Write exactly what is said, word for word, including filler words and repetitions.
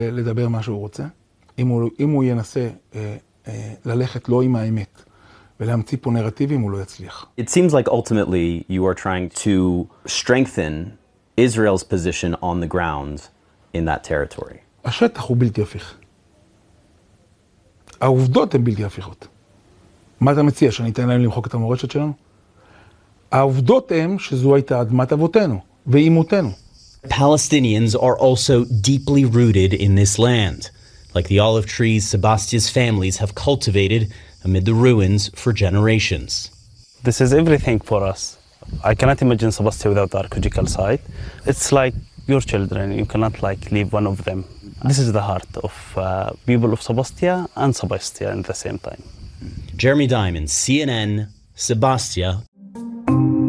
לדבר מה שהוא רוצה. אם הוא, אם הוא ינסה אה, אה, ללכת לא עם האמת, ולהמציא פה נרטיבים, הוא לא יצליח. It seems like ultimately you are trying to strengthen Israel's position on the ground in that territory. השטח הוא בלתי הפיך. העובדות הן בלתי הפיכות. מה אתה מציע, שאני אתן להם למחוק את המורשת שלנו? העובדות הן שזו הייתה אדמת אבותינו ואימותינו. Palestinians are also deeply rooted in this land, like the olive trees Sebastia's families have cultivated amid the ruins for generations. This is everything for us. I cannot imagine Sebastia without the archaeological site. It's like your children. You cannot like leave one of them. This is the heart of uh, people of Sebastia and Sebastia at the same time. Jeremy Diamond, C N N, Sebastia,